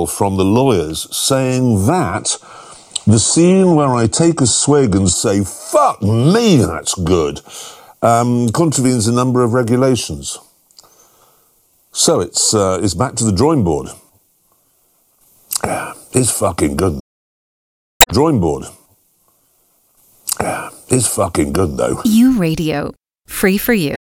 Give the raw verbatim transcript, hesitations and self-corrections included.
from the lawyers saying that the scene where I take a swig and say, fuck me, that's good, um, contravenes a number of regulations. So it's, uh, it's back to the drawing board. Yeah, it's fucking good. Drawing board. Yeah, it's fucking good, though. You Radio. Free for you.